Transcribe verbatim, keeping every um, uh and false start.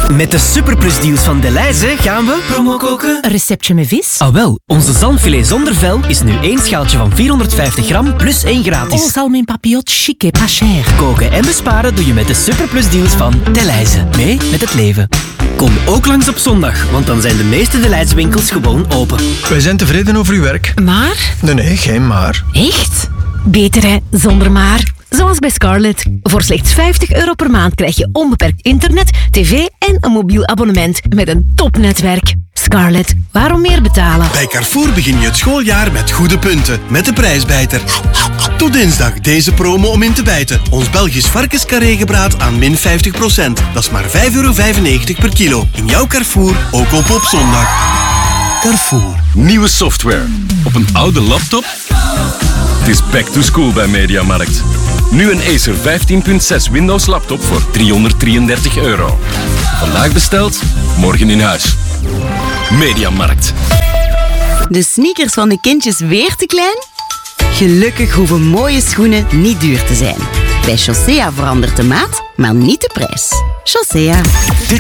Met de superplusdeals van Delhaize gaan we promo koken. Een receptje met vis? Ah wel, onze zalmfilet zonder vel is nu één schaaltje van vierhonderdvijftig gram plus één gratis. Oh, salm in papillot, chic et pas cher. Koken en besparen doe je met de superplusdeals van Delhaize. Mee met het leven. Kom ook langs op zondag, want dan zijn de meeste Delhaize winkels gewoon open. Wij zijn tevreden over uw werk. Maar? Nee, nee, geen maar. Echt? Beter hè, zonder maar. Zoals bij Scarlett. Voor slechts vijftig euro per maand krijg je onbeperkt internet, tv en een mobiel abonnement met een topnetwerk. Scarlett, waarom meer betalen? Bij Carrefour begin je het schooljaar met goede punten. Met de prijsbijter. Tot dinsdag deze promo om in te bijten. Ons Belgisch varkenscarré-gebraad aan min vijftig procent. Dat is maar vijf euro vijfennegentig per kilo. In jouw Carrefour, ook op op zondag. Carrefour. Nieuwe software. Op een oude laptop? Het is back to school bij Mediamarkt. Nu een Acer vijftien punt zes Windows laptop voor driehonderddrieëndertig euro. Vandaag besteld, morgen in huis. Mediamarkt. De sneakers van de kindjes weer te klein? Gelukkig hoeven mooie schoenen niet duur te zijn. Bij Chaussea verandert de maat, maar niet de prijs. Chaussea.